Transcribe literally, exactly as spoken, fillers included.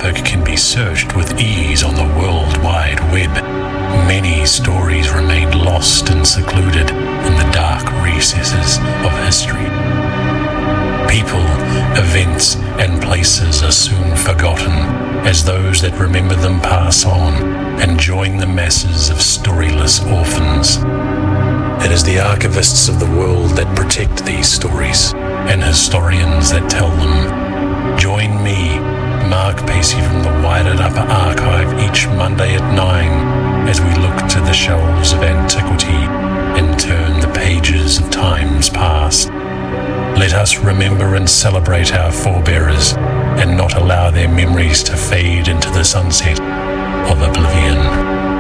topic can be searched with ease on the World Wide Web, many stories remain lost and secluded in the dark recesses of history. People, events, and places are soon forgotten as those that remember them pass on and join the masses of storyless orphans. It is the archivists of the world that protect these stories and historians that tell them. Join me, Mark Pacey from the Wired Upper Archive each Monday at nine as we look to the shelves of antiquity and turn the pages of times past. Let us remember and celebrate our forebearers and not allow their memories to fade into the sunset of oblivion.